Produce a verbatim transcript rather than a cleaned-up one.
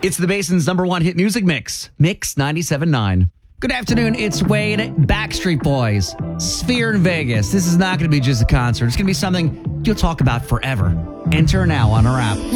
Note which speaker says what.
Speaker 1: It's the Basin's number one hit music mix, Mix ninety-seven point nine. Good afternoon, it's Wade, Backstreet Boys, Sphere in Vegas. This is not going to be just a concert. It's going to be something you'll talk about forever. Enter now on our app.